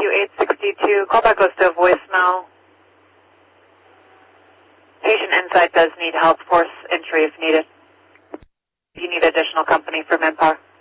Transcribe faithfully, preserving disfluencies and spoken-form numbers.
you eight sixty-two. Callback goes to voicemail. Patient Insight does need health force entry if needed. If you need additional company for manpower.